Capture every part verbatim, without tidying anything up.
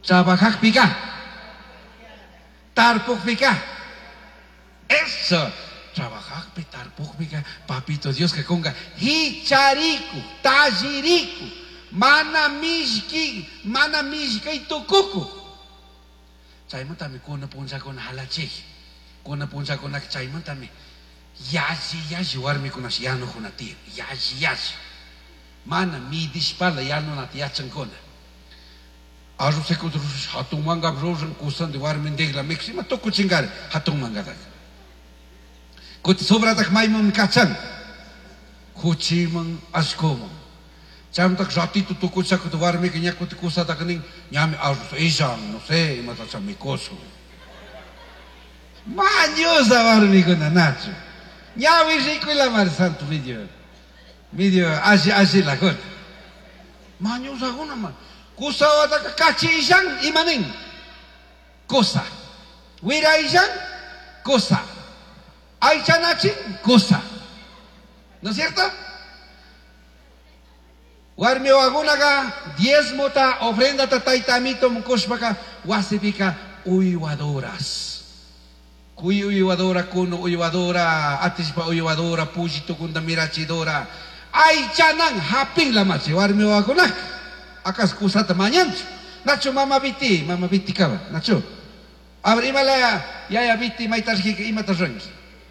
Trabajar pica. Tarpuk pica. Eso. Trabajar pi tarpuk pica. Papito Dios que conga. Hichariku. Tajiriku. Mana mishki. Mana mishki tukuku. Chayman tami kuna punsa kuna halachi. Kuna punsa kuna chayman tami. Yashi yashi warmi kuna siyano kuna tiyo. Yashi yashi. Mana midis pala yano na tiyachan kuna. Aru se kudrus hatung manga brosen kusan de warmi degla mexima to kuchingare hatung manga tak. Kuti sobra tak maimon kacang. Kuchimang askomong. Cham tak jati tu tukucha kutu warmi kenya kuti kusa tak ning nyami aru isang no se mata chamikoso. Manyosa warmi kuna nacho. Nyami rikuila mar santo video. Video así así la cosa. Manyosa kuna man. Kusa wata kachi isang imaning. Kosa. Wira isang kosa. Aichanachin kosa. ¿No es cierto? Warmi wagunaga diezmo ta ofrenda ta taitamito mukoshpaka wasipika uyuadoras. Kuy uyuadora kuno uyuadora atispa uyuadora pujito kunda mirachidora. Aichanang haping la machi warmi wagunak. Akas kusata mañan. Nacho mama biti, mama biti kaba. Nacho. Abri imala ya ya biti maitarji que imata rangi.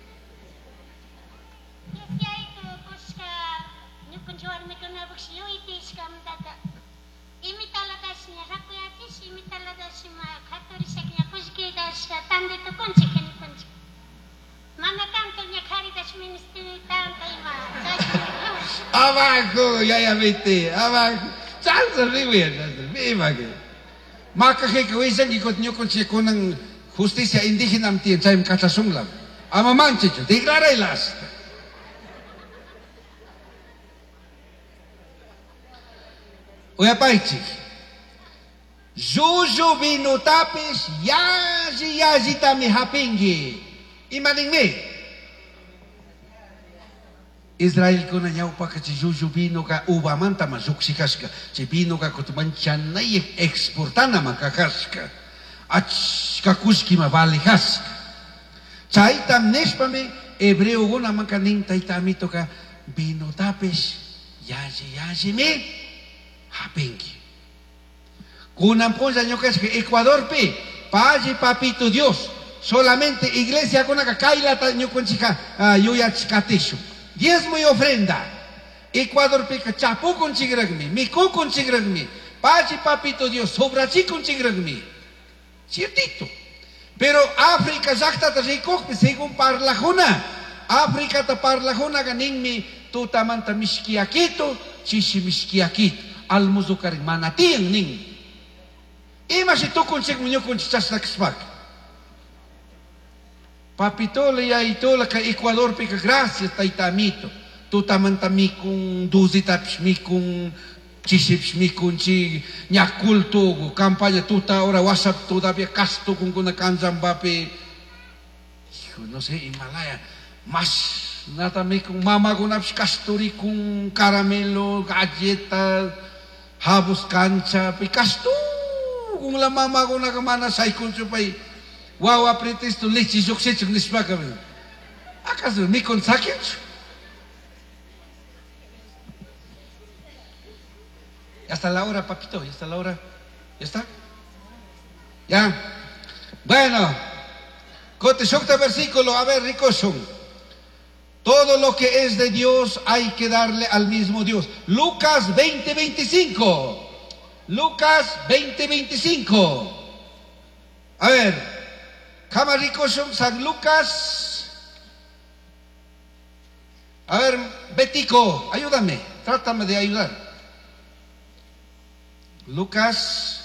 Abajo, ya ya biti, abajo. Salsa ribuya, viva que. Maka que que wisan ikot nyo kon si kunang justicia indígena amti chaim katasunglam. Ama manchicho, declara ilas. Oya paichi. Juju vino tapis yaji yaji tami hapingi. Imaning me. Israel ko na niyaw pa kasi juju vino ka ubaman tama suksikas ka. Si vino ka kutuman siyan na i-exportan na makakaska. At kakuski mabalikas ka. Chay tam nes pa me, Hebreo ko naman kaning taytamito ka, vino tapis, yaji yaji me, hapingi. Kunam po sa nyo kasi Ecuador pe, paji papito Dios, solamente iglesia ko nakakaila ta nyo kun sika yuyachkatisyo. Diezmo y ofrenda. Ecuador peca chapo con chigragmi, mico con chigragmi, pachi papito Dios, sobrachi con chigragmi. Ciertito. Pero África zakta ta rico, según parlajuna. África ta parlajuna ganing mi tutamanta miskiakito, chishi miskiakito, almuzukaring manatiang ning. Ima si to con chigmunyo con chichas lakspak. Papito ya ito la ka Ecuador pe ka gracias taitamito. Tu tamantami kung duzi taps mi kung chisips mi kung chi nyakulto kampanya tuta ora WhatsApp tu tapi kasto kung kuna kanjam bape. Hijo no sé Himalaya mas natami kung mama ko naps kasturi kung caramelo galleta habos cancha pe kasto kung la mama ko nakamana sai kung supay. Wow, apretes tu leche joksech nispa kami. ¿Acaso mi con sakit? Ya está la hora, papito, ya está la hora. ¿Ya está? Ya. Bueno, cote shokta versículo, a ver, ricoso. Todo lo que es de Dios hay que darle al mismo Dios. Lucas veinte veinticinco. Lucas veinte veinticinco. A ver. Camaricosum San Lucas. A ver, Betico, ayúdame, trátame de ayudar. Lucas.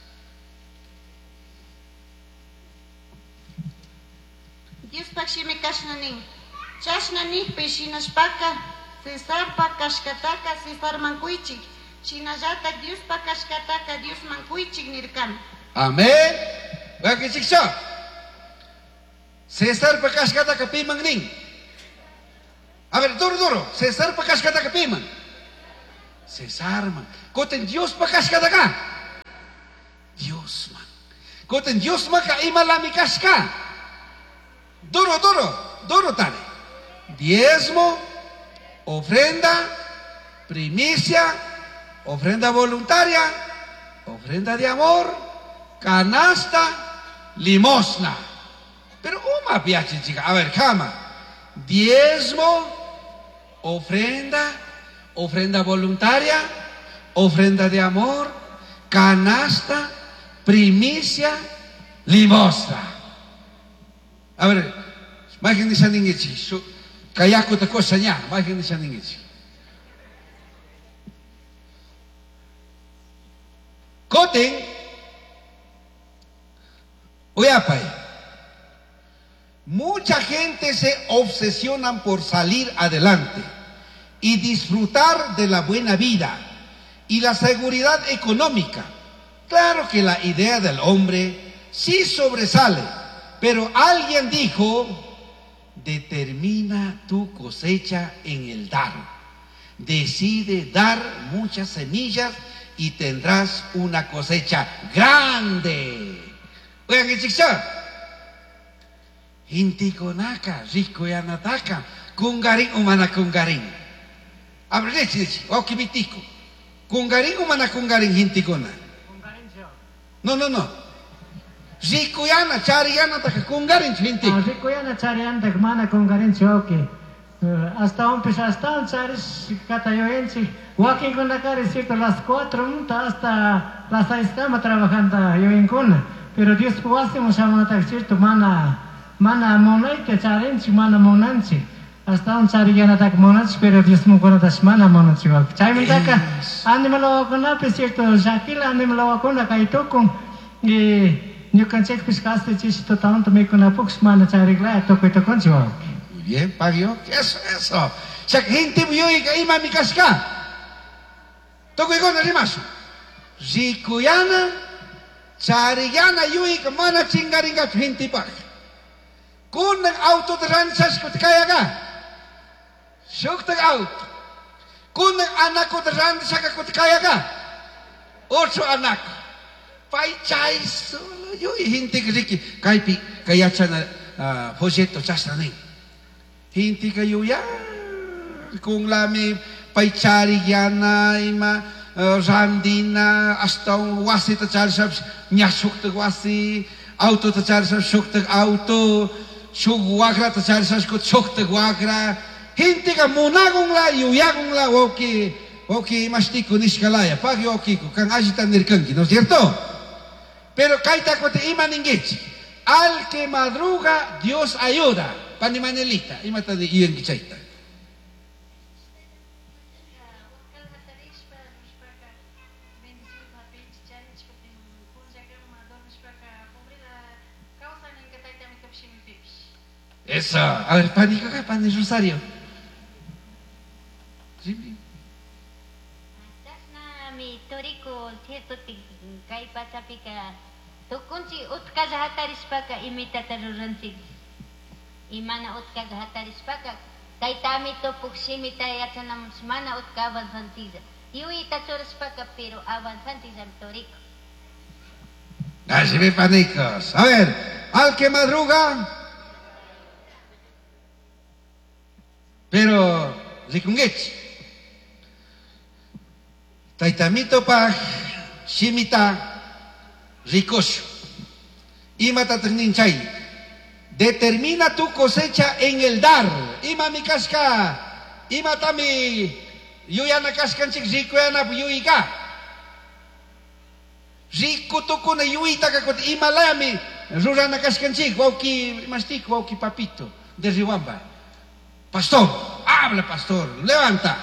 Dios pakshime kashnani. Chashnani peshinas paka. Cesar pakashkataka, Cesar mankuichik. Chinajata Dios pakashkataka, Dios mankuichik nirkan. Amén. Vea que chicha. Cesar pakashkata kapimang ning. A ver, duro, duro. Cesar pakashkata kapimang. Cesar man. Koten Dios pakashkata ka. Dios man. Koten Dios maka imalami kaska. Duro, duro, duro tare. Diezmo, ofrenda, primicia, ofrenda voluntaria, ofrenda de amor, canasta, limosna. Pero uma piace, chica. A ver, cama. Diezmo, ofrenda, ofrenda voluntaria, ofrenda de amor, canasta, primicia, limosna. A ver, imagínense sa ningichi. Kaya ko tako sa niya. Imagínense sa ningichi. Koting, uyapay. Mucha gente se obsesionan por salir adelante y disfrutar de la buena vida y la seguridad económica. Claro que la idea del hombre sí sobresale, pero alguien dijo, determina tu cosecha en el dar. Decide dar muchas semillas y tendrás una cosecha grande. Oigan, ¿qué chica? Intikonaka, rico ya nataka, kungaring umana kungaring. Abre leche, leche, o kibitiko. Kungaring umana kungaring hintikona. No, no, no. Rico ya na, chari ya nataka, kungaring hintik. Rico ya na, chari ya nataka, mana kungaring choke. Hasta un pisa, hasta un charis catayoensi. Walking con la cara, es cierto, las cuatro, hasta las seis estamos trabajando yo en cuna. Pero Dios puede hacer, es cierto, mana. Mana monai ke charenci mana monanci hasta un cari yana tak monanci pero Dios mo kono das mana monanci wa chai mentaka ande malawa kona pe cierto Shakila ande malawa kona kai toko e nyo kan check piscaste chisi to tanto me kona pux mana cari gla toko to konci wa. Muy bien, Pagio. Eso, eso. Sa gente vio y que ima mi casca. Toko ikona rimasu. Zikuyana chariyana yui que mana chingaringa gente pak. Kung ng auto transas ko kaya ka, syuk tag auto. Kung ng anak ko transas ko kaya ka, ocho anak. Pai chay solo yo hinti kriki kay pi kaya siya na proyecto chasta ning. Hinti kayo ya kung lami pai chari yana ima randina hasta un wasi ta char sab nyasuk tag wasi auto ta char sab syuk tag auto. Sugwagra tasar sas ko chokta guagra hindi ka munagong la yuyagong la woki woki mastiko niskalaya pagi woki ko kang agitan nirkangi, ¿no es cierto? Pero kaita ko te imaningich al que madruga Dios ayuda panimanelita imata de iyan gichaita. Eso. A ver, pani ka ka, pani Rosario. Sí. Na mi toriko cierto kay patapika. Tukunci utka hataris paka imita taruransi. Imana utka hataris paka. Kay tami to puksimita yatsanam mana utka avanzantiza. Yui tatsuras paka pero avanzantiza toriko. Así me panicos. A ver, al que madruga. Pero, rikungech. Taitamito pa, shimita, rikosho. Ima tatagninchay. Determina tu cosecha en el dar. Ima mi kaska. Ima tami, yuyana kaskanchik, rico yana yuyika. Rico toko na yuyita kakot ima lami. Rurana kaskanchik, wauki mastik, wauki papito. De Riwamba. Pastor, habla pastor, levanta.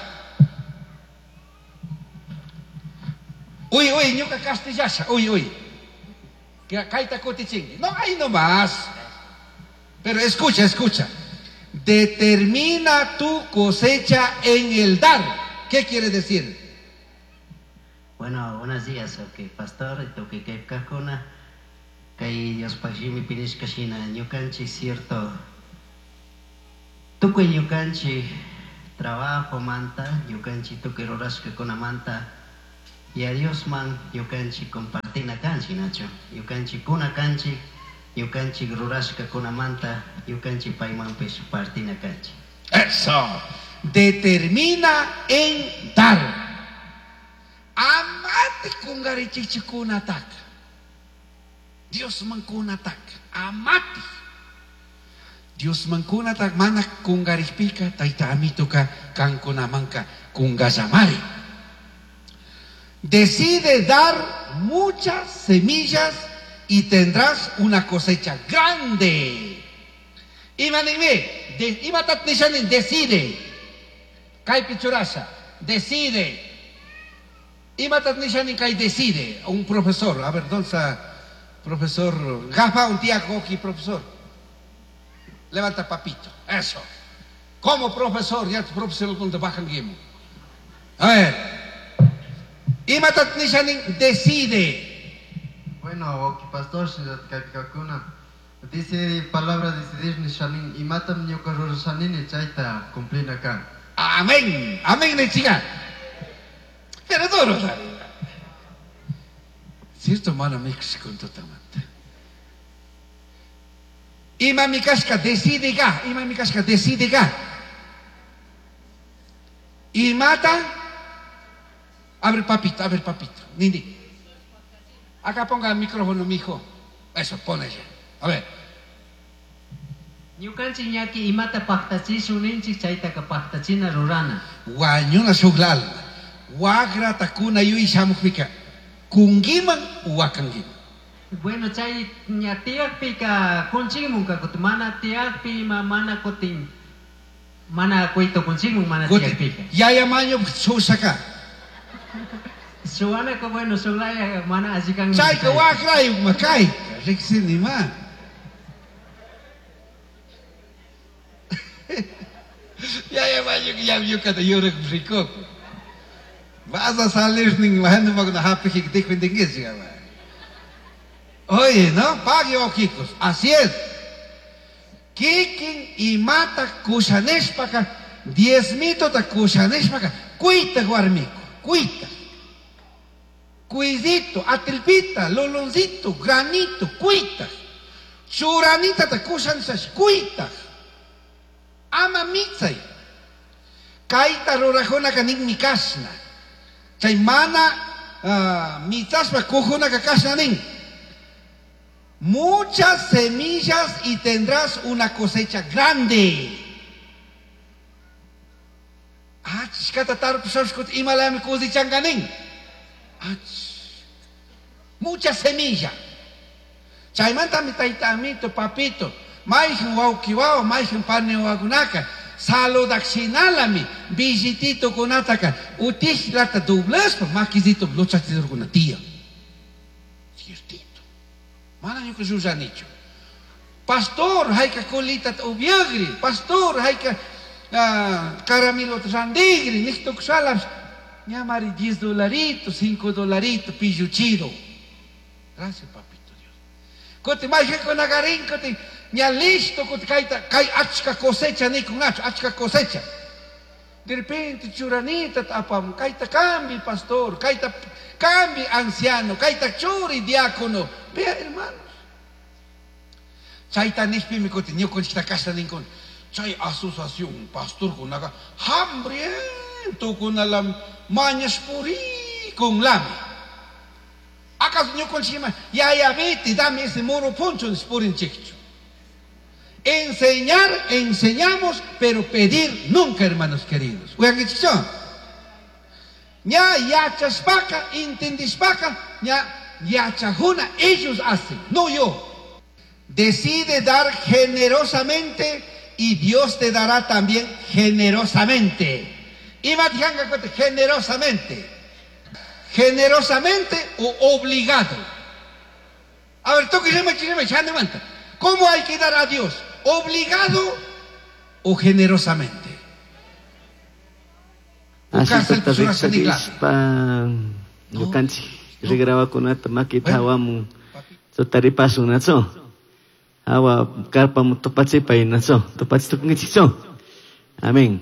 Uy, uy, nyo ka castellasa, uy, uy. Kaya kahit ako tiching. No, ahí nomás. Pero escucha, escucha. Determina tu cosecha en el dar. ¿Qué quiere decir? Bueno, buenos días, ok, pastor, ito que kay kakuna, kay Dios pagshimi pinis kashina, nyukanchi cierto. Tukoy yukanchi trabajo manta, yukanchi tukoy roras que con manta, y a Dios man yukanchi compartir. partina kanchi nacho. Yukanchi kuna kanchi, yukanchi rurashka kuna manta, yukanchi paimampis partina kanchi. Eso. Determina en dar. Amate kungarichichikuna tak. Dios mankuna tak. Amati. Dios mankuna tak mana kungaripika taita amituka kankuna manka kungasamari. Decide dar muchas semillas y tendrás una cosecha grande. Imanime, de, imatat nishanin, decide. Kai pichurasha, decide. Imatat nishanin kai decide. Un profesor, a ver, ¿dónde está? Profesor, Gafa, un día aquí, profesor. Levanta papito, eso. Como profesor, ya tu profesor cuando bajan guimo. A ver. Imatat nishanin, decide. Bueno, pastor, dice palabra decidir nishanin, y matam nyokarurashanin y chaita cumplir acá. Amén, amén, nechiga. Pero duro, cierto, mano, México, totalmente. Ima mi casca, decide ga, ima mi casca, decide ga. Y mata, abre papito, abre papito, Nini. Acá ponga el micrófono, mijo. Eso, ponele. A ver. Ñukanchik ñaki imata paktachishuninchik chaytaka paktachina rurana. Guañuna suglal. Wagra takuna yui shamukpika. Kungiman wakangiman. Bueno, chay ña tiakpika kunchimunka kuti mana tiakpi ma mana kutin mana kuito kunchimun mana tiakpika. Yaya maño susaka. Suana ko bueno sulaya mana ajikan. Chay ka wagra yung makai. Rixini ma. Yaya maño que ya vio que te llora con rico. Vas a salir ni imagino mag na happy que te cuentengues ya. Oye, ¿no? Pague o kikos. Así es. Kikin y mata kushaneshpaka. Diez mito ta kushaneshpaka. Cuita guarmico. Cuita. Cuidito, atilpita, loloncito, granito, cuita. Churanita ta kushanshash. Cuita. Ama mitsay. Kaita rorajona kanik mikasna. Chay mana uh, mitaspa kujuna kakasna nin. Muchas semillas y tendrás una cosecha grande. Ah, chikata tarpusarskut imalami kuzichanganin. Ah, mucha semilla. Chaymanta mi taitamito, papito. Maihin waukiwao, maihin pane wagunaka. Saludaxinalami, visitito kunataka. Utih lata dobles, makizito blochatidur kunatia. Ciertito. Mana yung kasusan nicho. Pastor, hay ka kulitat ubiagri. Pastor, hay ka uh, caramilot sandigri. Nikto kusalam. Nya mari diez dolaritos, cinco dolaritos, pillo chido. Gracias, papito Dios. Kote mai ko nagarin kote. Nya listo kote kaita kai achka cosecha ni con ach, achka cosecha. De repente churanita tapam, kaita cambi pastor, kaita cambi anciano, kaita churi diácono. Vea, hermanos. Chaita nispi mi kote nyo con esta casa ninkon. Chay asociación pastor con naga hambriento con la mañas puri con lami. ¿Acaso nyo con chima? Ya ya vete, dame ese moro poncho en sporin chicho. Enseñar, enseñamos, pero pedir nunca, hermanos queridos. Oigan, chicho. Ya ya chaspaka, intendispaka, ya ya chajuna, ellos hacen, no yo. Decide dar generosamente y Dios te dará también generosamente. Y matijanga cuente, generosamente. Generosamente o obligado. A ver, toque se me chile echando manta. ¿Cómo hay que dar a Dios? ¿Obligado o generosamente? Así pa yukanchi regraba con ata makitawa mu so taripaso na so awa karpa mo topatsi pa na so topatsi to ngi so amen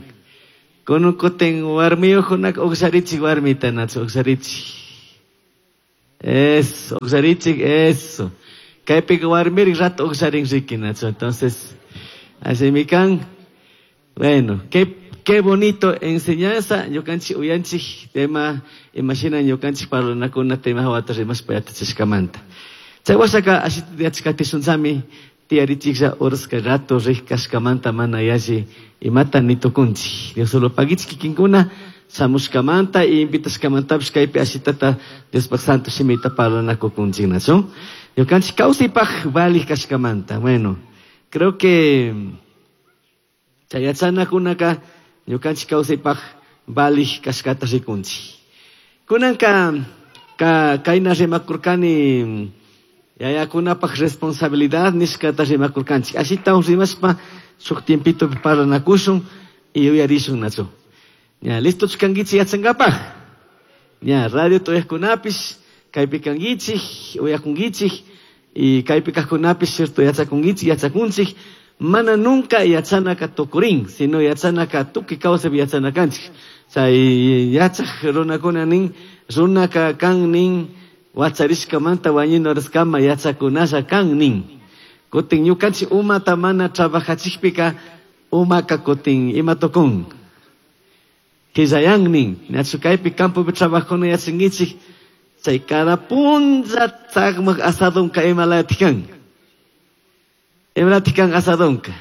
kono koteng warmiyo konak ogsarichi warmita na so ogsarichi Eso, oxarichik, eso. Kaipi warmir rato oxaring rikinacho. Entonces, así mi can. Bueno, qué, qué bonito enseñanza. Yo canchi uyanchi tema, imagina yo canchi para una cuna tema hawatas más payata chiscamanta. Chawasaka así de achkati sunzami. Tiarichiksa orska rato rihkas kamanta mana yaji imata nito kunchi. Dios solo pagitski kinkuna samus kamanta y invitas kamanta bskaipe asitata Dios pak santo simita para na kukunchi naso. Yo canchi causi pach vali kaskamanta. Bueno, creo que chayatsana kunaka yo canchi causi pach vali kaskata sikunchi. Kunanka ka kaina remakurkani ya kuna pa responsabilidad niskata rimakurkanchik. Así taun rimaspa suk tiempito para nakusun y uyarisun nacho. Ya listo chkangichi yatsangapaj. Ya radio toyas kunapis kaypi kangichik uyakungichik y kaypi kunapis cierto yatsakungichik yatsakunchik mana nunca yatsanaka tokurin sino yatsanaka tuki causa yatsanakanchik. Say yatsak runakuna nin runaka kan nin Watsariska manta wañino raskama yatsakunasa kan nin. Kutin yukanchi uma tamana trabajachikpika uma ka kutin imatokun. Kizayang nin. Natsukaipi campo de trabajo na yatsingichik. Chay cada punza tsagmak asadonka imalatikan. Imalatikan asadonka.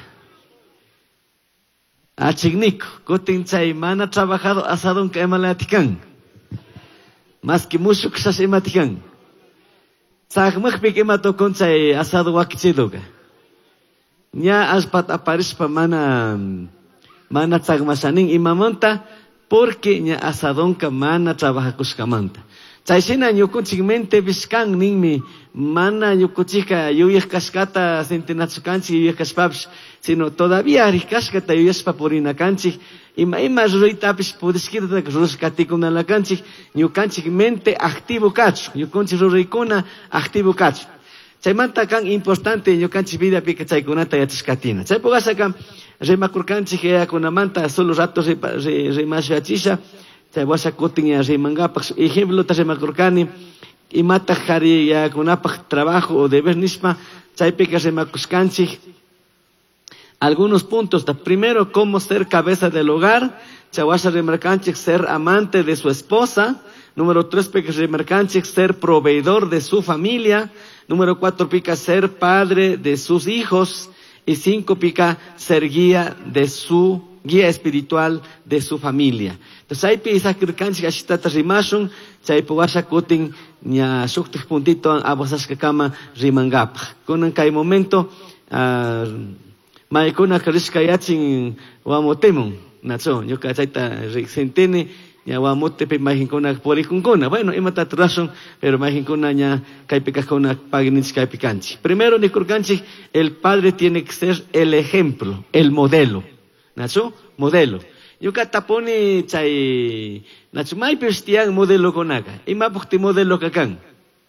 Achignico. Kutin chay mana trabajado asadonka imalatikan. Más que mucho que se imatikan. Sagmak pik imatokon chay asado wakichidoga. Nya aspat aparispa mana mana sagmasanin imamonta porque nya asadonka mana trabajakuskamanta. Chay sina ñukunchik mente biskan ninmi mana ñukunchika yuyaj kaskata sentinatsukanchik yuyaj kaspapsh sino todavía rikaskata yuyaspa purinakanchik ima ima ruraytapis pudiskita ruskatikunalakanchik ñukanchik mente activo kachu ñukunchik ruraykuna activo kachu chaymanta kan importante ñukanchik vidapika chaykunata yachashkatina chaypukasaka rimakurkanchik yakunamanta solo rato rimashuyachisha chay wasa kutin ya rimangapak ejemplo ta rimakurkani imata qhari yakunapak trabajo o deber nispa chaypika rimakuskanchik algunos puntos. Primero, cómo ser cabeza del hogar. Chawasha remarcanchik ser amante de su esposa. Número tres, pica remarcanchik ser proveedor de su familia. Número cuatro, pica ser padre de sus hijos. Y cinco, pica ser guía de su guía espiritual de su familia. Entonces, ahí pisa kirkanchik ashitata rimashun. Chay puwasha kutin nya shuktik puntito abosaska kama rimangapa. Kunan kay momento, uh, Maikuna kariska yachin wamotemun, nacho, yo cachaita sentene, ya wamote pe majinkuna polikunkuna. Bueno, imata razón, pero majinkuna ya kaipikakuna paginich kaipikanchi. Primero, nikurkanchi, el padre tiene que ser el ejemplo, el modelo. Nacho, modelo. Yo catapone chay, nacho, mai pestian modelo konaga. Ima pukti modelo kakan.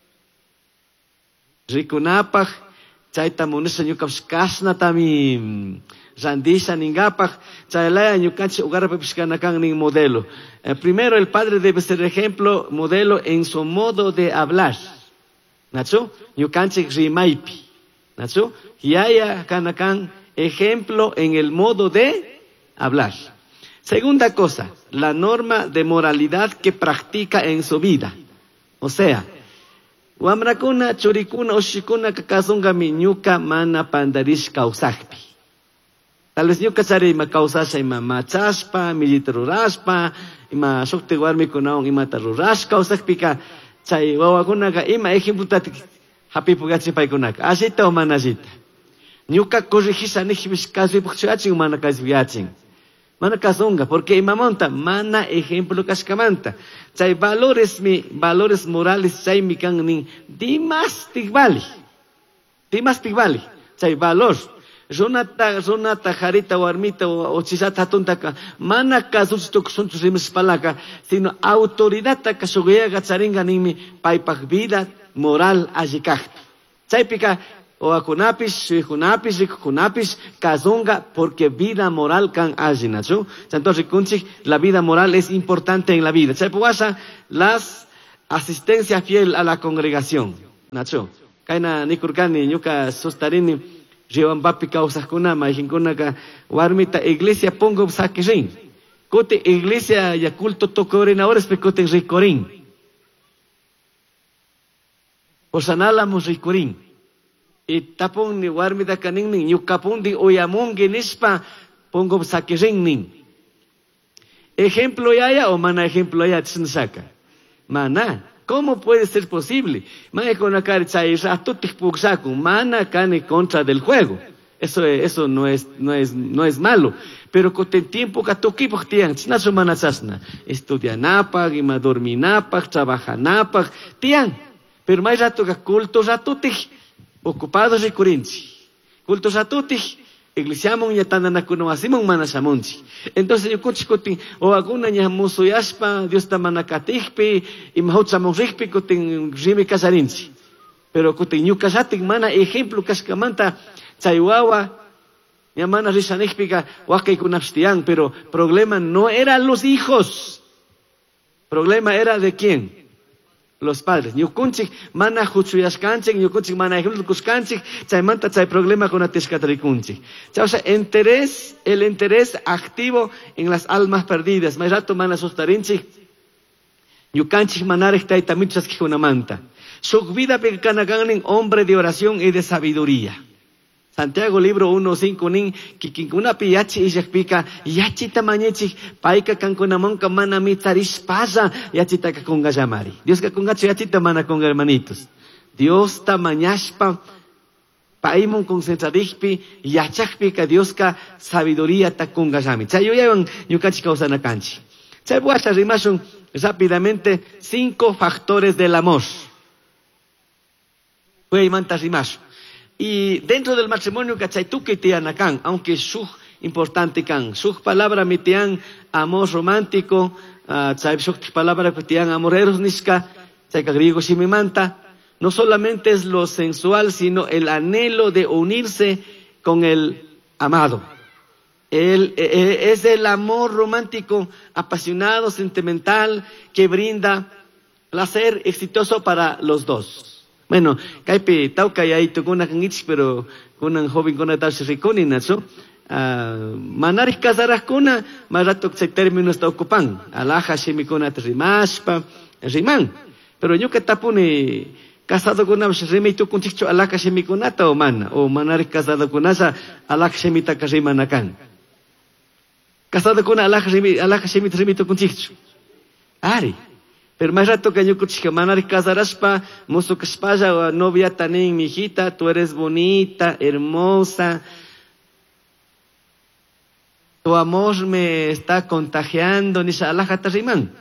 Rikunapaj, Chaita monesa ñukapish kasna tami randisha ningapaj chaylaya ñukanchik ugarapipis kanakan nin modelo. Eh, primero el padre debe ser ejemplo, modelo en su modo de hablar. Nacho, ñukanchik rimaypi. Nacho, yaya kanakan ejemplo en el modo de hablar. Segunda cosa, la norma de moralidad que practica en su vida. O sea, wamrakuna, churikuna, oshikuna, kakasungami ñuka mana pandarish kausakpi. Tal vez ñuka chari ima kausasha ima machaspa, millita ruraspa, ima shukti warmi kunaon ima tarurash kausakpika, chay wawakunaka ima ejemplo tati hapipugachi paikunaka. Asita o manasita. Ñuka corregisa nijibis kasipukchuyachin mana kasipuyachin. Mana kasunga, porque imamonta, mana ejemplo kaskamanta. Chay valores mi, valores morales, chay mi kan nin, dimas tigbali. Dimas tigbali. Chay valor. Runata, runata, jarita, warmita, o chisata, tuntaka, mana kasuchito kusuntus rimes palaka, sino autoridad ta kasuguea gacharinga nimi, paipak vida moral ajikakti. Chay pika, o akunapis, suikunapis, rikukunapis, kazunga, porque vida moral kan ajinacho. Entonces, la vida moral es importante en la vida. Las, asistencia fiel a la congregación. Nacho, kaina nikurkani ñuka sustarini riwambapi kawsaqkuna mayjinkunaqa warmita iglesia pongo sakirin. Kote iglesia ya culto tocorin ahora es pecote ricorin. Osanalamos ricorin. Y tapon ni warmita kanin ni ñukapun di oyamungi nispa pongo sakirin nin. Ejemplo yaya o mana ejemplo yaya tsinsaca. Mana, ¿cómo puede ser posible? Mana con la cara mana cane contra del juego. Eso, eso no es, no es, no es malo. Pero con el tiempo que toqui por tiang, chinazo mana sasna. Estudia napag, ima dormi napag, trabaja napag, tiang. Pero más rato que culto ratutich, ocupados de corinci. Culto ratutich, iglesiamon ya tanana kuno asimon mana samonchi. Entonces yo kuchikotin o alguna nya muso yaspa Dios ta mana katihpi y mahotsamon rikpi kotin rimi kasarinchi. Pero kotin yu kasatik mana ejemplo kaskamanta chaywawa ya mana risanihpika wakay kunapstian, pero problema no eran los hijos. Problema era de quién? Los padres. Ñukunchik mana huchuyaskanchik, ñukunchik mana ejempluskanchik, chaymanta chay problema con atishkatrikunchik. O sea, interés, el interés activo en las almas perdidas. Más rato mana sustarinchik, ñukanchik manarek taitamichas kijunamanta. Su vida pekanaganin hombre de oración y de sabiduría. Santiago libro uno cinco nin kikinkuna pi yachi ishakpika yachi tamañechik paika kankunamonka mana mitarispasa yachita kakunga llamari. Dios kakungacho yachita mana con hermanitos. Dios tamañashpa paimon concentradikpi yachakpika Dios ka sabiduría takunga llami. Chayo yawan yukachi kausana kanchi. Chay buasha rimashun rápidamente cinco factores del amor. Fue manta rimashun. Y dentro del matrimonio, ¿cachai? Tú que te anacan, aunque su importante can, su palabra metian amor romántico, ¿cachai? Su palabra metian amor eros niska, ¿cachai? Que griego si me manta, no solamente es lo sensual, sino el anhelo de unirse con el amado. El, es el amor romántico, apasionado, sentimental, que brinda placer exitoso para los dos. Bueno, kaipi tauka ya itu kuna kangich, pero kuna joven kuna tal se riconi nacho. Manarik kasaras kuna, maratok se términos ta ocupan. Alaja shemi kuna rimashpa, riman. Pero yo que tapune casado kuna rimi tu kunchicho alaja shemi kuna ta o mana, o manarik casado kuna sa alaja shemi ta karimanakan. Casado kuna alaja shemi alaja shemi rimi tu kunchicho. Ari. Pero más rato que yo escuché manar casaraspa, mozo que espaya novia tanen, mi hijita, tú eres bonita, hermosa. Tu amor me está contagiando, ni salaja tarimán.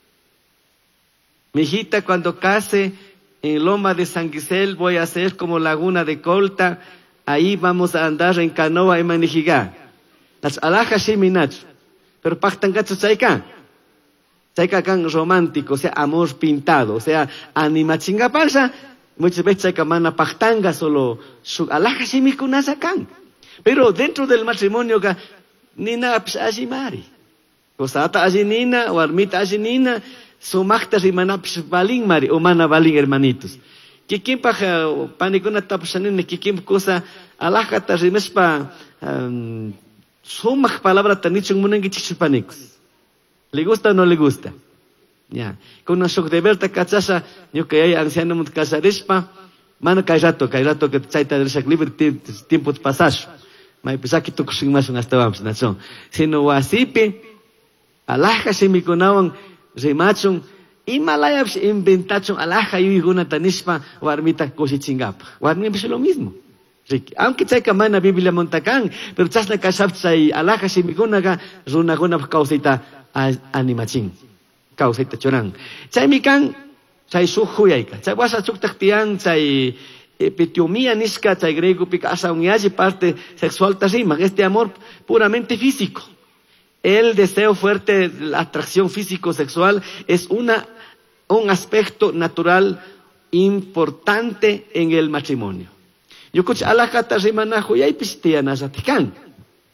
Mi hijita, cuando case en Loma de San Gisel, voy a hacer como Laguna de Colta, ahí vamos a andar en canoa y manijigá. Las alajas sí minach, pero pactan gacho chayka. Chayka kan romántico, o sea, amor pintado, o sea, anima chinga palsa, muchas veces chayka mana pachtanga solo su alaja shimikunasa kan. Pero dentro del matrimonio ka nina psashi mari. Kosata ashi nina, o armita ashi nina, sumakta rimana balin mari, o mana balin hermanitos. Kikim pa panikuna tapsanin, kikim cosa alaja ta rimespa um, sumak palabra tanichung munangichichupanicos. ¿Le gusta o no le gusta? Ya. Con una shock de verta cachasa, yo que hay anciano mut casarespa, mano cae rato, cae rato que chaita del sac libre tiempo de pasaje. Mai pisa que tu kusin más un hasta vamos, nacho. Sino wasipi, alaja se mi conawan, remachun, Himalaya inventachun alaja y una tanispa, o armita cosichingap. O armita es lo mismo. Aunque chaika mana Biblia montacan, pero chasna kasapcha y alaja se mi conaga, runa guna causita animaching. Kausita chorang. Chay mikan, chay suhuyaika. Chay wasa chuktak tiang, chay epitiomía niska, chay griego pica asa unyaji parte sexual tasima. Este amor puramente físico. El deseo fuerte, la atracción físico-sexual es una, un aspecto natural importante en el matrimonio. Yo escuché a la cata rimana huyay pistiana zatikan.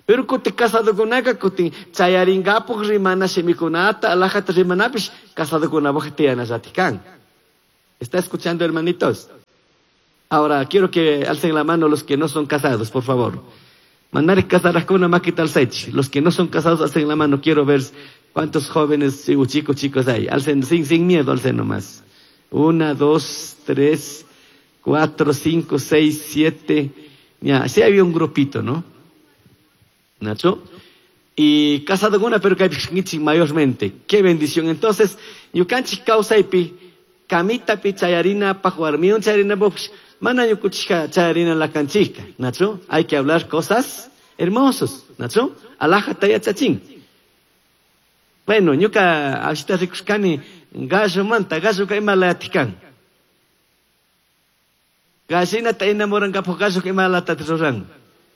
Pero kuti casado kunaqa kuti chayaringapuq rimana simikunata alajata rimanapish casado kunapaq tiyanallati kan. ¿Está escuchando, hermanitos? Ahora quiero que alcen la mano los que no son casados, por favor. Mandar casar con una maquita al sechi. Los que no son casados alcen la mano. Quiero ver cuántos jóvenes o chicos chicos hay. Alcen sin sin miedo, alcen nomás. Una, dos, tres, cuatro, cinco, seis, siete. Ya, sí había un grupito, ¿no? Nacho. Y casado con una, pero que hay mayormente. Qué bendición. Entonces, yukanchi causaipi, camita pi chayarina pa jugar mion chayarina box, mana yukuchika chayarina la canchica, Nacho. Hay que hablar cosas hermosas, Nacho. Alaja taya chachín. Bueno, yuka ashita rikuskani gallo manta, gallo ka imalatikan. Gallina ta enamoran ka po gallo ka imalata tiroran.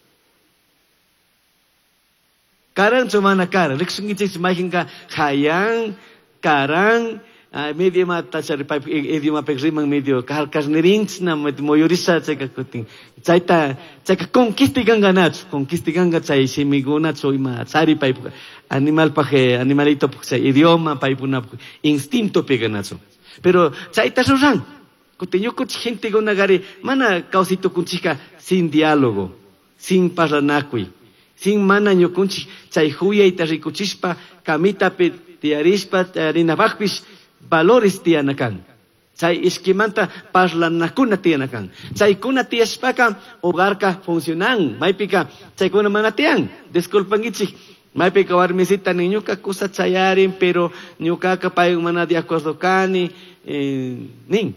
Karang cumana karang, riksungitis makin ka hayang, karang, medio mata cari pipe, idioma pegrimang medio kahal kasnerings na moyorisa ceka kuting, caita ceka conquistigan ganat, conquistigan gatai semiguna so ima cari pipe, animal paje, animalito paje, idioma pipe una instinto peganatso. Pero caita susan, kutinyo kuch gente guna gari, mana causito kunchika sin diálogo, sin parlanakui. Sin mana ñukunchik chay huyayta rikuchispa kamitapi tiarispa tiarinapaqpish valores tianakan. Chay iskimanta parlanakuna tianakan. Chaykuna tiaspaka hogarka funcionan. Maypika chaykuna mana tian. Disculpangichik. Maypika warmisita ni ñuka kusa chayarin pero ñuka kapayung mana de acuerdo kani eh, nin.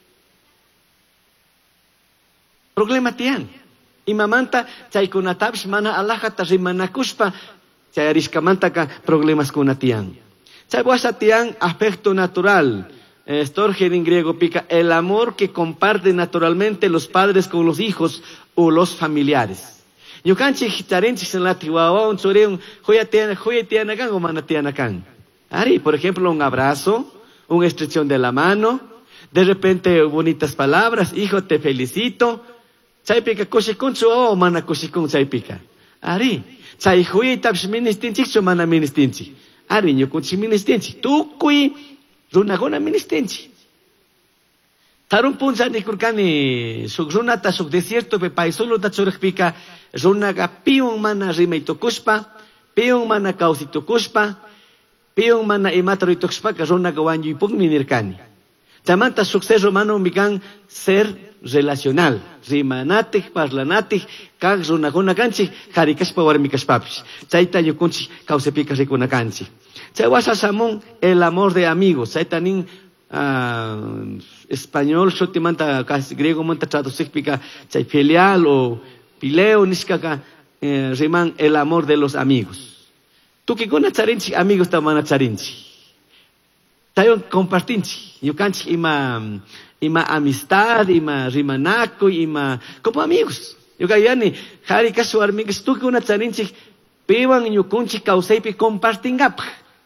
Problema tian. Imamanta chaykunatapish mana alajata rimanakuspa chayariskamanta ka problemas kunatian. Chaywasha tian aspecto natural. Storger en griego pica el amor que comparte naturalmente los padres con los hijos o los familiares. Yukanchi charenchi en la tiwawa un choreun joya tiana joya tiana kan o mana tiana kan. Ari, por ejemplo, un abrazo, una estrechión de la mano, de repente bonitas palabras, hijo te felicito. Chaypika kushikun o mana kushikun chaypika. Ari, chay huyi tapish ministinchik chu mana ministinchik. Ari, ñukunchik ministinchik. Tukuy runakuna ministinchik. Tarun puncha nikurkani suk runata suk desierto pe paisuluta churikpika runaga piun mana rimaytukushpa, piun mana kausitukushpa, piun mana imataritukushpa ka runaga wanyuypukmi nirkani. Chamanta suk ser romano mikan ser relacional. Rimanatik, parlanatik, kag runakuna kanchik, harikashpa warmikashpapish. Chayta yukunchik kausepika rikuna kanchik. Chaywasha samun el amor de amigos. Chayta nin uh, español, shotimanta, griego manta traducikpika, chay filial o pileo niskaka, eh, riman el amor de los amigos. Tukikuna charinchik, amigos tamana charinchik. Tayo compartinchi, yukanchi ima ima amistad, ima rimanako, ima como amigos. Yukayani, hari kasu amigos tu que una charinchi, piwan yukunchi kauseipi compartingap.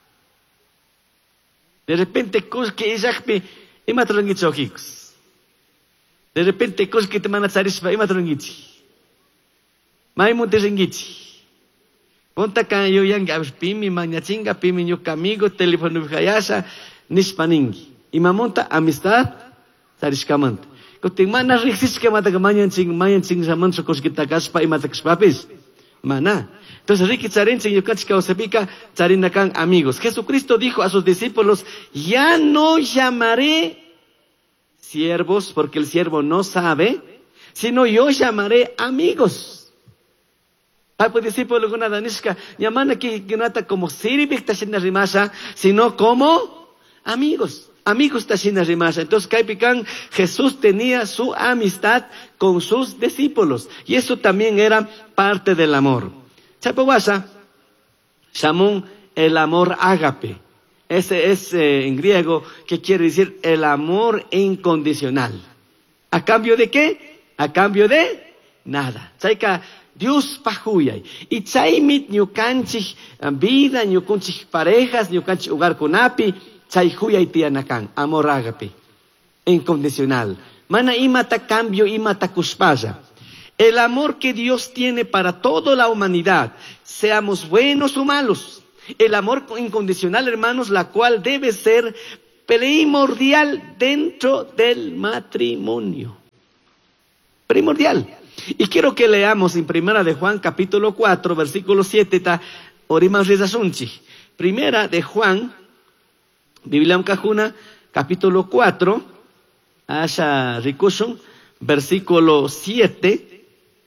De repente cosas que isakpi ima trangichokikos. De repente cosas que te mana charispa ima trangichi. Maimu te ringichi. Ponta kan yo yang pimi mañachinga, pimi yuka amigo, teléfono vijayasa, nispaningi. Imamonta amistad, tarishkamanta. Kuting mana riksis ka mata kamanyan ching mayan ching saman so kos kita kaspa imata kaspapis. Mana. Entonces riki charin ching yukan chika osepika charin nakan amigos. Jesucristo dijo a sus discípulos, ya no llamaré siervos porque el siervo no sabe, sino yo llamaré amigos. Hay pues discípulos alguna danishka, llamana que nata como sirvik tashina rimasa, sino como amigos. Amigos tashina rimasa. Entonces, Kaipikan, Jesús tenía su amistad con sus discípulos. Y eso también era parte del amor. Chapawasa, Shamun, el amor ágape. Ese es eh, en griego que quiere decir el amor incondicional. ¿A cambio de qué? A cambio de nada. Chaika, Dios pahuyay. Y chaimit ñukanchik vida, ñukanchik parejas, ñukanchik hogar kunapi, chay huyay tianakan, amor ágape, incondicional. Mana imata cambio, imata kuspaya. El amor que Dios tiene para toda la humanidad, seamos buenos o malos. El amor incondicional, hermanos, la cual debe ser primordial dentro del matrimonio. Primordial. Y quiero que leamos en Primera de Juan, capítulo cuatro, versículo siete, ta orimas rezasunchi. Primera de Juan, Biblia Uncajuna, capítulo cuatro, Asha Rikushun, versículo siete,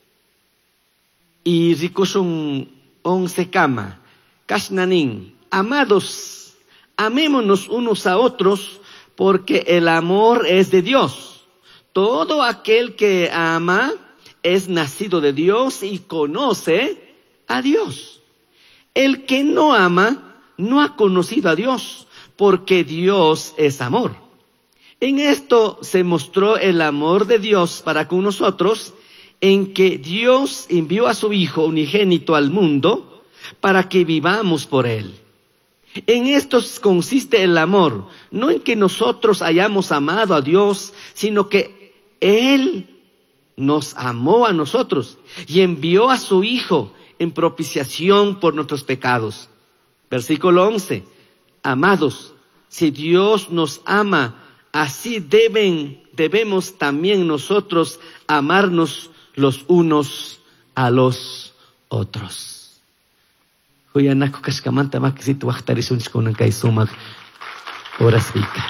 y Rikushun once kama. Kashnanin, amados, amémonos unos a otros, porque el amor es de Dios. Todo aquel que ama es nacido de Dios y conoce a Dios. El que no ama no ha conocido a Dios, porque Dios es amor. En esto se mostró el amor de Dios para con nosotros, en que Dios envió a su Hijo unigénito al mundo para que vivamos por Él. En esto consiste el amor, no en que nosotros hayamos amado a Dios, sino que Él nos amó a nosotros y envió a su Hijo en propiciación por nuestros pecados. Versículo once. Amados, si Dios nos ama, así deben, debemos también nosotros amarnos los unos a los otros. Kuya nako kaskamanta makisitu waktarisunch kunan kay sumak oras vika.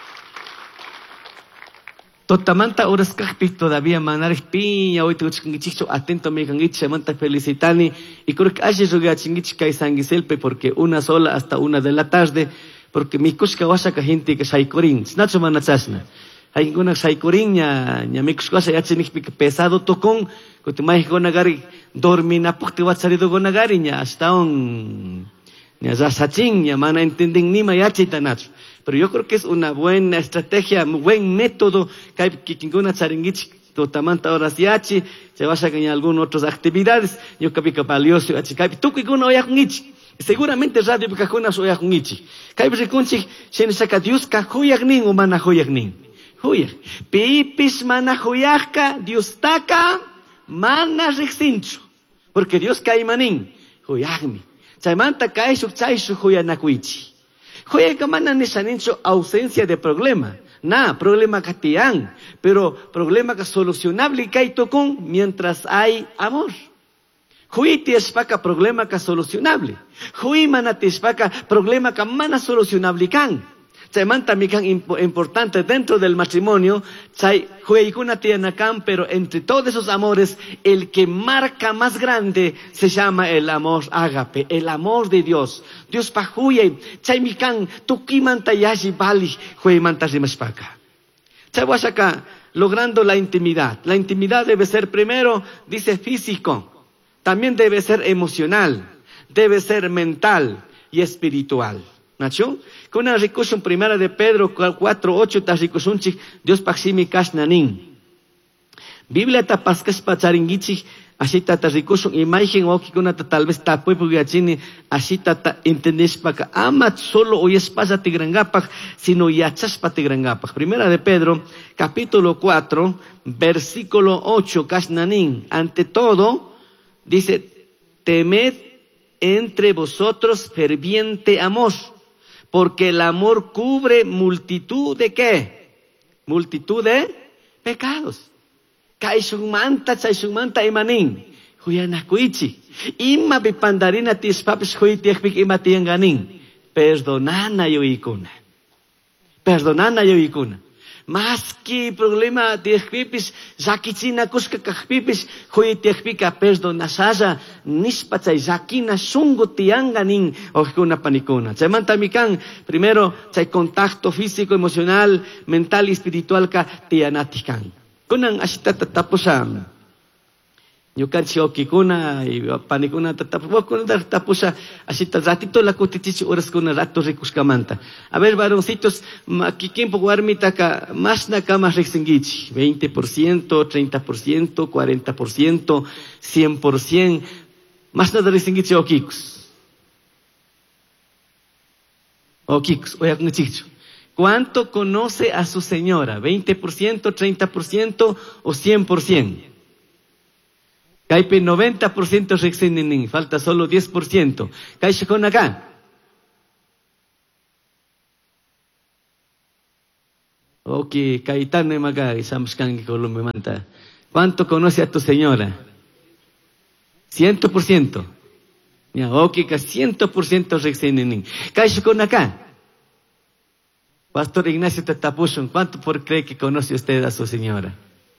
Totamanta oras kakpi todavía manarik piña hoy tuchkingichicho atento me kangicha manta felicitani y creo que ayer llegué a chingichi kay sangiselpe porque una sola hasta una de la tarde porque mi kushka wasaka gente que saikorin snacho manachasna. Hay una saikorin nya nya mi kushka sa yachinik pesado tokon kutumay gonagari dormina porque watsarido gonagari nya hasta un nya zasachin nya mana entienden ni mayachitanach. Pero yo creo que es una buena estrategia, un buen método que kinguna charingichi totamanta horas yachi se va a sacar algunas otras actividades. Yo creo que valioso yachi kai tu kinguna oyakungichi. Seguramente radio bikakuna oyakungichi. Kai bikunchi shen saka Dios ka huyagnin o mana huyagnin. Huyag. Pipis mana huyagka Dios taka mana rixincho. Porque Dios kai manin huyagmi. Chaimanta kai su chai su huyanakuichi. Joya que mana nesanincho ausencia de problema. Na, problema katian. Pero problema que solucionable kai tokon mientras hay amor. Hui tiespaka problema que solucionable. Hui mana tiespaka problema que mana solucionable kan. Chay manta mikan importante dentro del matrimonio. Chay hui kuna tianakan, pero entre todos esos amores, el que marca más grande se llama el amor ágape, el amor de Dios. Dios pa hui, chay mikan tuki manta yashi bali hui manta rimespaka. Chay wasaka logrando la intimidad. La intimidad debe ser primero, dice físico, también debe ser emocional, debe ser mental y espiritual. ¿Nacho? Con una recursión primera de Pedro cuatro ocho ta recursunchi Dios paximi kasnanin. Biblia ta paskas pacharingichi así ta ta recursión imagen o que una tal vez ta pueblo gachini así ta ta entendés para amat solo hoy espasa tigrangapak sino yachas pa tigrangapak. Primera de Pedro capítulo cuatro versículo ocho kasnanin. Ante todo dice temed entre vosotros ferviente amor. Porque el amor cubre multitud de qué? Multitud de pecados. Kaisumanta, chaisumanta emanin. Huyanakuichi. Ima bipandarina tispapis huitiakpik imatianganin. Perdonana yo ikuna. Perdonana yo ikuna. Más que problema de pipis, zakichina kuska kakpipis, huitiakpika perdonasaya, nispachay zakina sungo tianganin, ojuna panicuna. Chaymanta mikan, primero, chay contacto físico, emocional, mental y espiritual ka tianatikan. Kunang asita tatapusan. Yukan si okikuna, y panicuna tatapusan, kuna tatapusa, asita ratito la kutichichi oras kuna rato ricus kamanta. A ver, varoncitos, makikimpo guarmita ka, más na kama rexingichi, veinte por ciento, treinta por ciento, cuarenta por ciento, cien por ciento, más nada rexingichi okikus. Okikus, oya con chicho. ¿Cuánto conoce a su señora? ¿veinte por ciento, treinta por ciento o cien por ciento? Kaipe noventa por ciento rexinin, falta solo diez por ciento. Kaiche con acá. Ok, Caetano Maga, Samskangi Colombia Manta. ¿Cuánto conoce a tu señora? Ciento por ciento. Ya, ok, que ciento por ciento rexinin. Kaiche con acá. Pastor Ignacio Tatapushon, ¿cuánto por cree que conoce usted a su señora?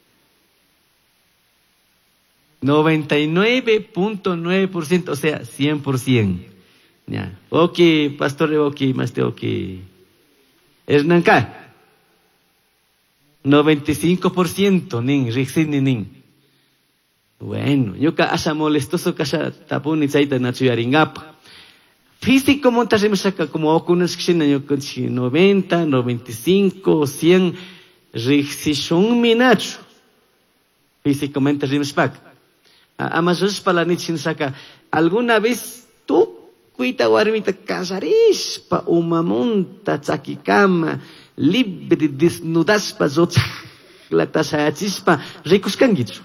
noventa y nueve punto nueve por ciento, o sea, cien por ciento. Ya. Ok, pastor, ok, más de ok. Hernanca. noventa y cinco por ciento, nin, rixin, nin. Bueno, yo ka asa molestoso ka sa tapuni chaita na chuyaringapa. Físico montas saca como okunas kshina yo konchi noventa, noventa y cinco, cien, rixishun minacho. Físicamente rimspak. Amasos palanitsin saca, ¿alguna vez tú cuita warmita casarispa umamunta tsakikama libre desnudaspa zotsa la tasayachispa rikuskangichu?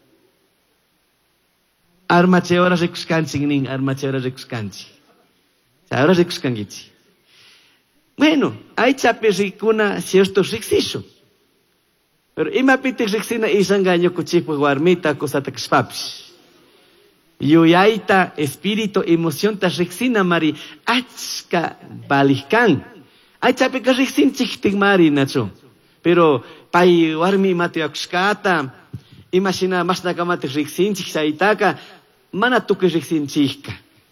Armache ahora rikuskanchi nin, armache ahora rikuskanchi. Ahora rikuskangichi. Bueno, hay chape rikuna cierto rixiso. Pero ima pitik rixina isangaño kuchipo warmita cosata kspapis. Yuyaita, espíritu, emoción, ta rixina mari, achka balikan. Ay chape ka rixin chiktik mari nacho. Pero pai warmi mati akskata, imagina mas nakamati rixin chiksaitaka, mana tuke rixin chikka.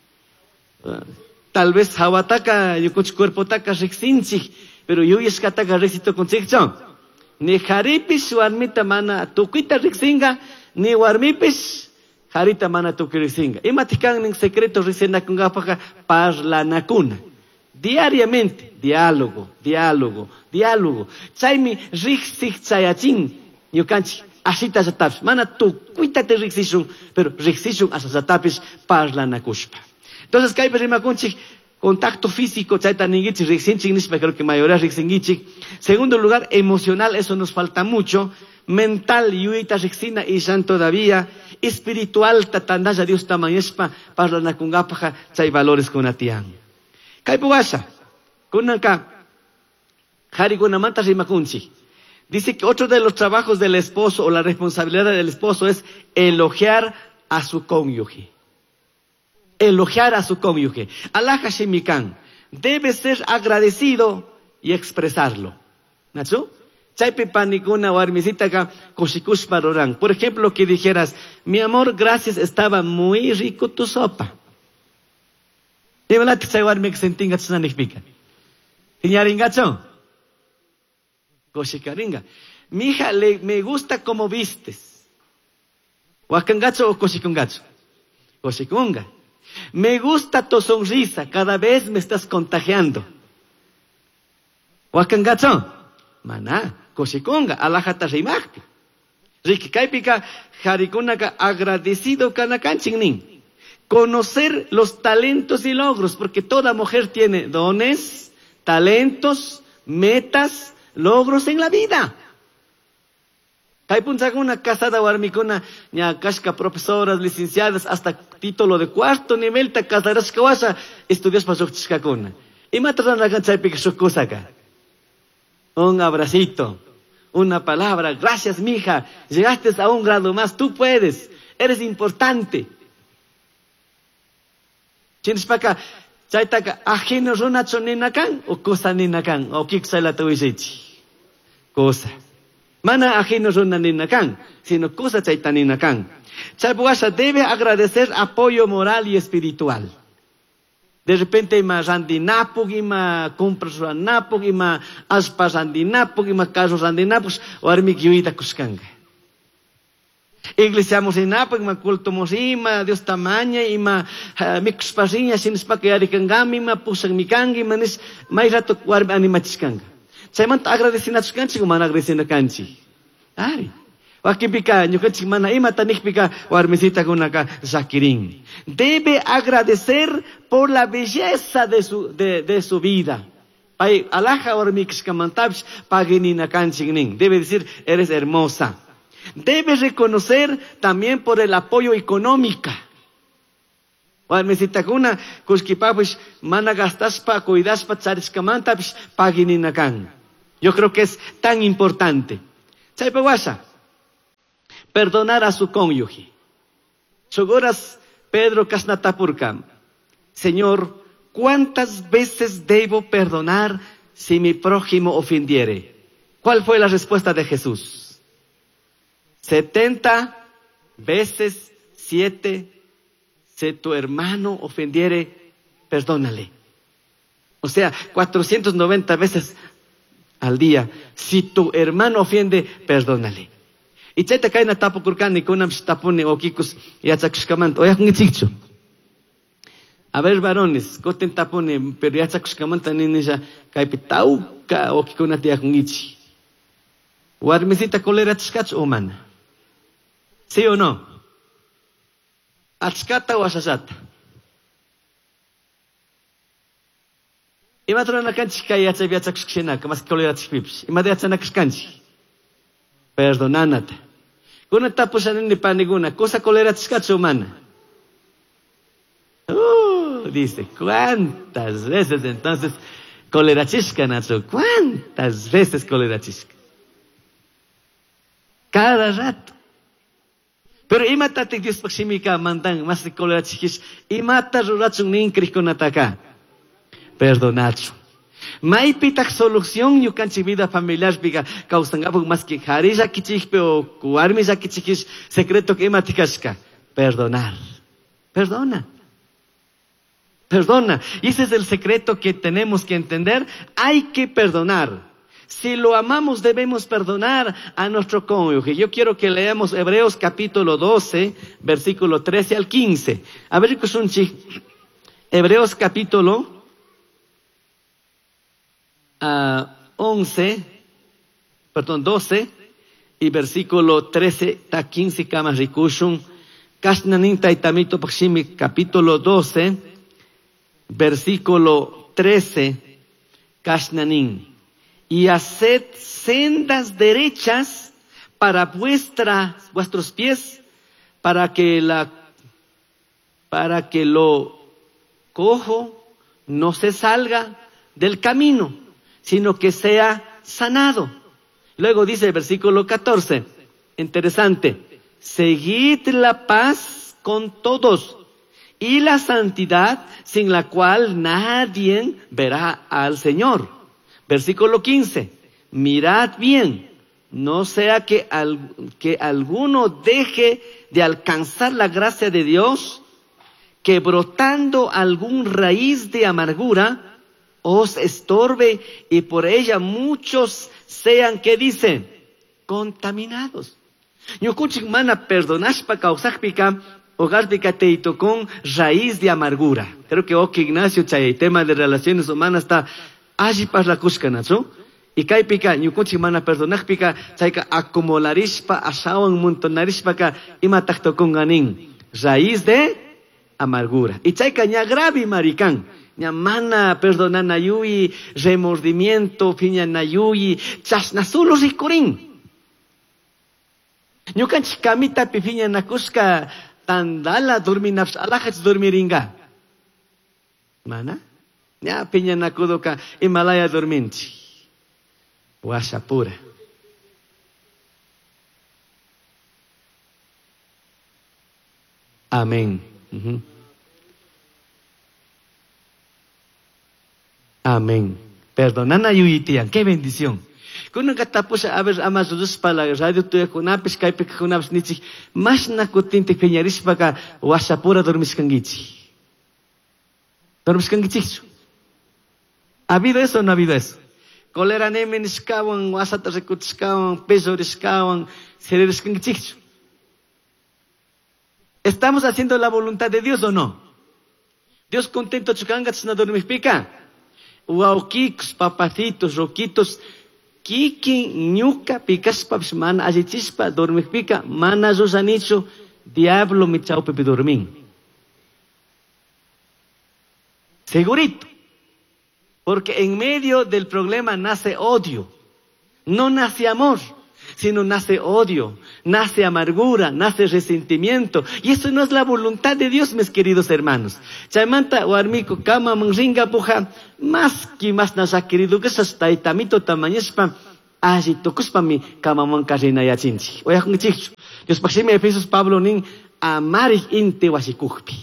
Tal vez hawataka, yukuch cuerpo taka rixin chik, pero yuyeskataka rixito con chikchon. Ni jaripis warmita mana tukuita rixinga, ni warmipis harita mana tuki rixinga. Imatikan ning secreto rixina kungapaka parlanakuna. Diariamente, diálogo, diálogo, diálogo. Chaimi rixik chayachin, yukanchi, asita zatapis. Mana tukuita te rixishun, pero rixishun asa zatapis parlanakushpa. Entonces, kaipe rimakunchik, contacto físico, chaita ningichik, rixinchik nispa, creo que mayoría rixingichik. Segundo lugar, emocional, eso nos falta mucho. Mental, yuita rixina y san todavía. Espiritual, tatandaya Dios tamayespa, parlanakungapaja, chay valores con atian. Kaipuasa, kunanka, hari kunamanta rimakunchi. Dice que otro de los trabajos del esposo o la responsabilidad del esposo es elogiar a su cónyuge. Elogiar a su cónyuge. Allah Hashemikan debe ser agradecido y expresarlo. ¿Nacho? Chaipe panikuna warmisita ka koshikush parorang. Por ejemplo, que dijeras, mi amor, gracias, estaba muy rico tu sopa. Y me la te warmi que sentinga tsananigpika. Iñaringacho. Koshikaringa. Mi hija, le, me gusta cómo vistes. Wakangacho o koshikungacho. Koshikunga. Me gusta tu sonrisa, cada vez me estás contagiando. Wakangacho. Maná, koshikunga, alajata rimagpi. Rikikaipika, jarikunaka, agradecido kanakanchingnin. Conocer los talentos y logros, porque toda mujer tiene dones, talentos, metas, logros en la vida. Kaipunsaguna casada warmikuna, ña kashka profesoras, licenciadas, hasta título de cuarto nivel, ta casaras kawasa, estudios pasukchikakuna. Y matan la canchaipika shukosaka. Un abracito, una palabra, gracias mija, llegaste a un grado más, tú puedes, eres importante. Chinspaka, chaitaka, ajeno ronacho ninakan, o cosa ninakan, o kiksa la tuisichi. Cosa. Mana ajeno rona ninakan, sino cosa chaita ninakan. Chaipuasa debe agradecer apoyo moral y espiritual. De repente ima randinapuk, ima compras randinapuk, ima aspas randinapuk, ima casos randinapuk, o armik yuita kuskanga. Iglesiamos en napuk, ima cultomos ima, Dios tamaña, ima mikuspasinya, sinispa que arikangami, ima pusang mikangi, ima nis, may rato warmi animachiskanga. Chaimanta agradecinatus kanchi, kumana agradecina kanchi. Ari. Wakipika, ñukanchik mana ima tanikpika warmisita kunaka zakirin. Debe agradecer por la belleza de su, de, de su vida. Pai alaja warmikishkamantabsh paginina kanchik nin. Debe decir, eres hermosa. Debe reconocer también por el apoyo económico. Walmesitakuna kuskipapish mana gastaspa cuidaspa tsariskamantapis pagininakan. Yo creo que es tan importante. Chaypawasa, perdonar a su cónyuge. Sogoras Pedro Kasnatapurkam. Señor, ¿cuántas veces debo perdonar si mi prójimo ofendiere? ¿Cuál fue la respuesta de Jesús? Setenta veces siete. Si tu hermano ofendiere, perdónale. O sea, cuatrocientas noventa veces al día. Si tu hermano ofende, perdónale. Y chayta kaina tapo kurkani kunam tapone okikus yachakushkamanta. Oyak ngichikchu. A ver, varones, koten tapone, pero yachakushkamanta ninja kaipitauka okikunati yak ngichi. Warmisita kolera chkachu o mana. ¿Sí o no? Achkata o asasata. Ima trona kanchi kaya yacha viacha kushkena, kamas kolera chpips. Ima de yacha nakuskanchi. Perdonanata. Kuna tapusan ni paniguna, cosa kolera chkachu humana. Uh, dice, ¿cuántas veces entonces kolera chisca, Nacho? ¿Cuántas veces kolera chisca? Cada rato. Pero imata te Dios pakshimika mandan mas de kolera chiquis. Imata rurachung ninkri konataka. Perdonacho. Maipitak solución yukanchi vida familiar biga kausangabuk mas que harija kichikpe o kuarmija kichikis secreto que imatikashka. Perdonar. Perdona. Perdona. Y ese es el secreto que tenemos que entender. Hay que perdonar. Si lo amamos, debemos perdonar a nuestro cónyuge. Yo quiero que leamos Hebreos capítulo doce, versículo trece al quince. A ver, Kusunchi. Hebreos capítulo uh, once, perdón, doce, y versículo trece a quince, kamas rikushun. Kashnanin taitamito pakshimi, capítulo doce, versículo trece, Kashnanin. Y haced sendas derechas para vuestra, vuestros pies, para que la, para que lo cojo no se salga del camino, sino que sea sanado. Luego dice el versículo catorce, interesante, seguid la paz con todos y la santidad sin la cual nadie verá al Señor. Versículo quince. Mirad bien, no sea que, al, que alguno deje de alcanzar la gracia de Dios, que brotando algún raíz de amargura os estorbe y por ella muchos sean, ¿qué dice? Contaminados. Ñukunchik mana perdonashpa causakpika hogarpika teito con raíz de amargura. Creo que Oki Ignacio chay el tema de relaciones humanas está allí para la kushkanacho. Y kay pika, ñukunchik mana perdonakpika, chayka acumularishpa, ashawan montonarishpaka, ima taktokunganin. Raíz de amargura. Y chayka ña grave marikan. Ña mana perdonanayui, remordimiento, piñanayui, chasnasulo rikurin. Ñukanchik kamita piñanakushka, tandala dorminaps, alajach dormiringa. Mana? Ya piñanakudoka, Himalaya dorminchi. Washa pura. Amén. Uh-huh. Amén. Perdonana yuyitian. Qué bendición. Kuno katapos a ver amas dos para la radio tuya kunapis kaipe kunapis nichi. Mas na kutinti peñarispa ka washa pura dormis kangichi. Dormis kangichi. ¿Ha habido eso o no ha habido eso? Kolera nemen iskawan, wasata rekut iskawan, peso iskawan, serer iskangichichu. ¿Estamos haciendo la voluntad de Dios o no? Dios contento chukangats na dormir pica. Uaukikus, papacitos, roquitos, kiki, ñuka, picaspa, mana, ajichispa, dormir pica, mana, susanicho, diablo, mi chau, pepe dormín. Segurito. Porque en medio del problema nace odio, no nace amor. sino nace odio, nace amargura, nace resentimiento. Y eso no es la voluntad de Dios, mis queridos hermanos. Chaymanta warmiku kama mungringa puja, más que más nos ha querido que hasta itamito tamañespa, allí tokuspa mi kama mancarina yachinchi. Oya con chicho. Dios paxime Efesios Pablo nin amarik inte wasikuhpi.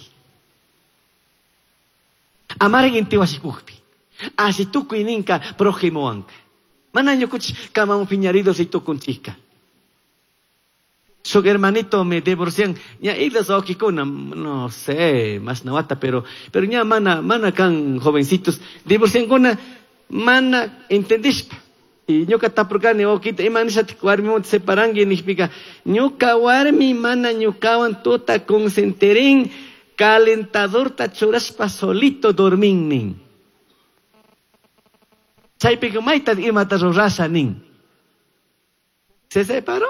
Amarik inte wasikuhpi. Así tu kuininka prójimo anka. Manaño kuch kama un piñarido si tu kunchika. Su hermanito me divorcian. Ya idas oki kuna, no sé, más nawata, pero, pero ya mana, mana kan jovencitos. Divorcian kuna, mana, ¿entendís? Y ñuka tapurkani okita, imanisat warmi mot separangi nishpika. Ñuka warmi mana ñukawan tota consenteren calentador tachuraspa solito dorminin. Chaypika maita imata rurasa nin. ¿Se separó?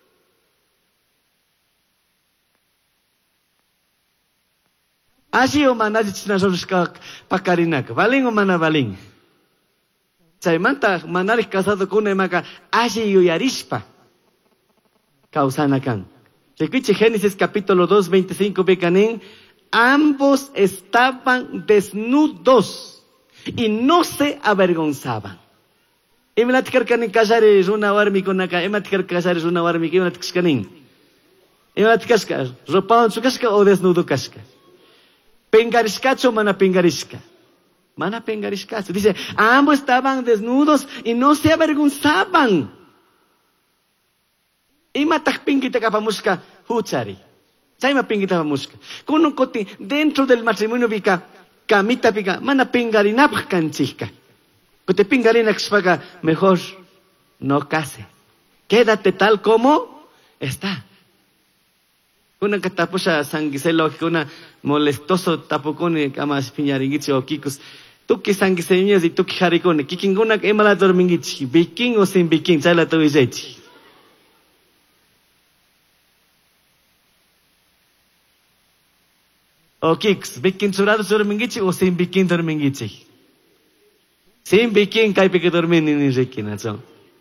Así o manasi china rurska pakarinaka. ¿Valin o mana valin? Chaymanta manalik casado con una maca así yuyarispa. Causanakan. Recuiche Génesis capítulo dos, veinticinco becanin. Ambos estaban desnudos y no se avergonzaban. Y me la ticarcanin casares una warmi con acá. Y me la ticar casares una warmi que me la ticarcanin. Y me la ticarca. Ropa en su casca o desnudo casca. Pengariscacho mana pengarisca. Mana pengariscacho. Dice, ambos estaban desnudos y no se avergonzaban. Y matak pingita kapamuska huchari. Chayma pingita kapamuska. Kuno koti dentro del matrimonio vika. Kamita pica, mana pingarinap canchica. Que te pingarina paga, mejor no case. Quédate tal como está. Una que tapusa sanguiselo, que una molestoso tapocone, amas piñaringichi o kikos. Tú que sanguiseñas y tú que jaricone, kikinguna que emala dormingichi, biking o sin biking, chala tu isechi. O kiks, bikin surado dormingichi o sin bikin dormingichi. Sin bikin kai peke dormin ni rekina so.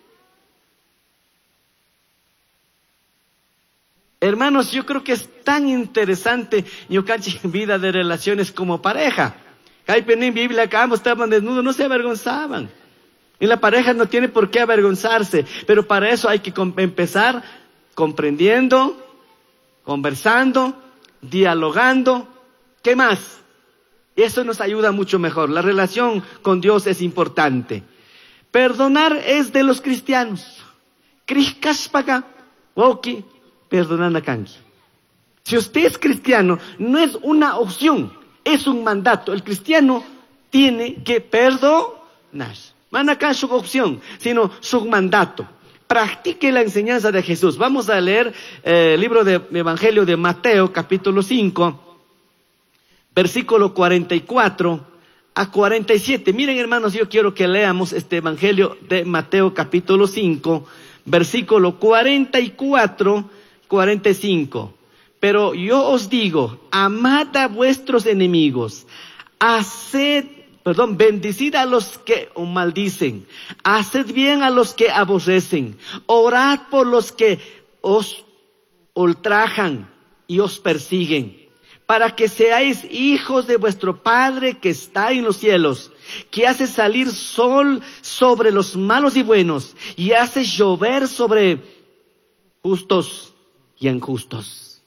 Hermanos, yo creo que es tan interesante yokachi vida de relaciones como pareja. Kai penin Biblia que ambos estaban desnudos, no se avergonzaban. Y la pareja no tiene por qué avergonzarse, pero para eso hay que empezar comprendiendo, conversando, dialogando. ¿Qué más? Eso nos ayuda mucho mejor. La relación con Dios es importante. Perdonar es de los cristianos. Krishkaspaka, woki, perdonar a kangi. Si usted es cristiano, no es una opción, es un mandato. El cristiano tiene que perdonar. No es su opción, sino su mandato. Practique la enseñanza de Jesús. Vamos a leer eh, el libro de Evangelio de Mateo, capítulo cinco. Versículo cuarenta y cuatro a cuarenta y siete. Miren, hermanos, yo quiero que leamos este Evangelio de Mateo capítulo cinco, versículo cuarenta y cuatro, cuarenta y cinco. Pero yo os digo, amad a vuestros enemigos, haced, perdón, bendecid a los que os maldicen, haced bien a los que aborrecen, orad por los que os ultrajan y os persiguen, para que seáis hijos de vuestro Padre que está en los cielos, que hace salir sol sobre los malos y buenos, y hace llover sobre justos y injustos.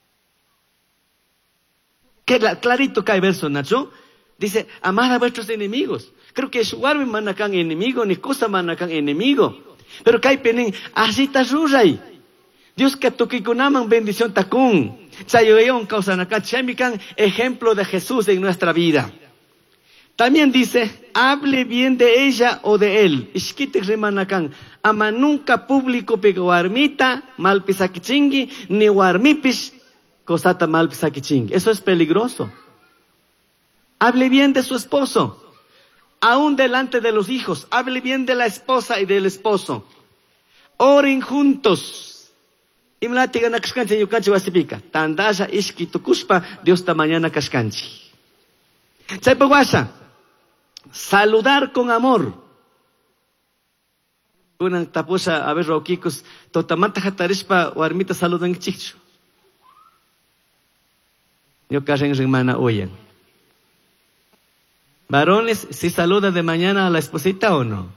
Que clarito cae verso, Nacho. Dice, amad a vuestros enemigos. Creo que es guarmi manakan enemigo, ni cosa manakan enemigo. Pero cae penen, así está ruray. Dios que tukikunaman bendición takun. Chayoyon causanakan, chamikan ejemplo de Jesús en nuestra vida. También dice, hable bien de ella o de él. Ishkitek remanakan, ama nunca público pego warmita, malpisakichingi, ni warmipis, cosata malpisakichingi. Eso es peligroso. Hable bien de su esposo, aún delante de los hijos. Hable bien de la esposa y del esposo. Oren juntos. Imlatiga na kaskanchi yukanchi wasipika. Tandasha ishki tukuspa Dios ta mañana kaskanchi. Chaypawasha. Saludar con amor. Kunang tapusa a ver roquicos, totamanta jatarispa warmita saludan chichu. Yo casi hermana oyen. Varones, si saluda de mañana a la esposita o no.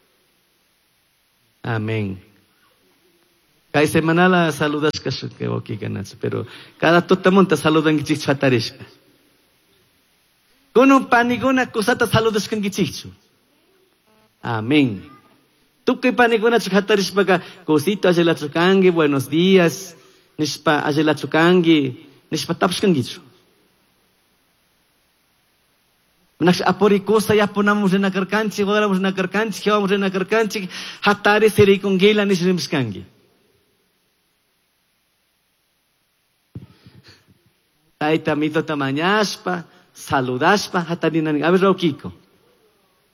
Amén. Cada semana la saludas que aquí ganas, pero cada totamonta saludan chichu jatarispa. Con un paniguna cosata saludas con chichu. Amén. Tú que paniguna chukatarispa ka cosito ajela chukangi, buenos días, nispa ajela chukangi, nispa tapskangichu. Nax aporikosa ya ponamos en akarkanchi, godamos en akarkanchi, vamos en akarkanchi, hatare seri kongela nisrimskangi. Taita mito tamañaspa, saludaspa, hatarinan, a ver Raukiko.